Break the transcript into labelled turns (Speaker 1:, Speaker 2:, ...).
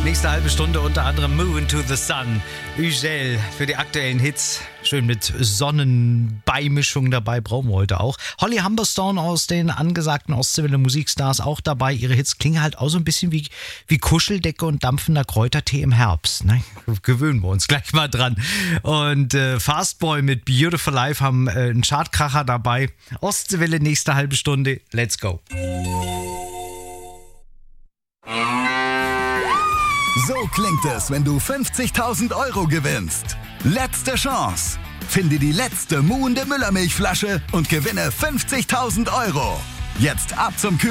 Speaker 1: Nächste halbe Stunde unter anderem Moving to the Sun. Ugel für die aktuellen Hits. Schön mit Sonnenbeimischung dabei, brauchen wir heute auch. Holly Humberstone aus den angesagten Ostseeweller Musikstars auch dabei. Ihre Hits klingen halt auch so ein bisschen wie Kuscheldecke und dampfender Kräutertee im Herbst. Ne? Gewöhnen wir uns gleich mal dran. Und Fastboy mit Beautiful Life haben einen Chartkracher dabei. Ostseewelle, nächste halbe Stunde. Let's go.
Speaker 2: So klingt es, wenn du 50.000 € gewinnst. Letzte Chance. Finde die letzte Muhende Müllermilchflasche und gewinne 50.000 €. Jetzt ab zum